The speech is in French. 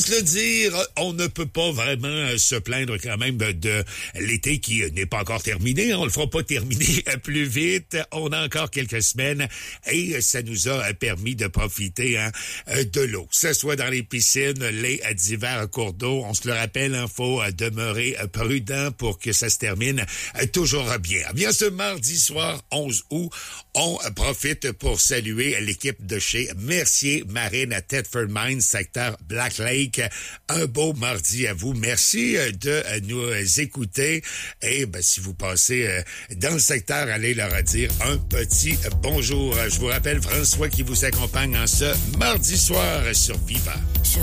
le dire, on ne peut pas vraiment se plaindre quand même de l'été qui n'est pas encore terminé. On le fera pas terminer plus vite. On a encore quelques semaines et ça nous a permis de profiter de l'eau. Que ce soit dans les piscines, les divers cours d'eau. On se le rappelle, il faut demeurer prudent pour que ça se termine toujours bien. Bien, ce mardi soir, 11 août, on profite pour saluer l'équipe de chez Mercier Marine à Thetford Mines, secteur Black Lake. Un beau mardi à vous. Merci de nous écouter. Et si vous passez dans le secteur, allez leur dire un petit bonjour. Je vous rappelle François qui vous accompagne en ce mardi soir sur Viva.